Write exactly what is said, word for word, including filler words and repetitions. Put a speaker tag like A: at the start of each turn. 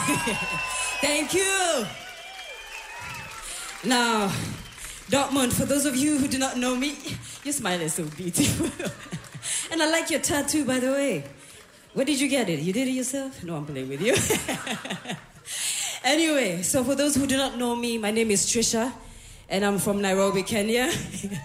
A: Thank you. Now, Dortmund, for those of you who do not know me, your smile is so beautiful. And I like your tattoo, by the way. Where did you get it? You did it yourself? No, I'm playing with you. Anyway, so for those who do not know me, my name is Trisha, and I'm from Nairobi, Kenya.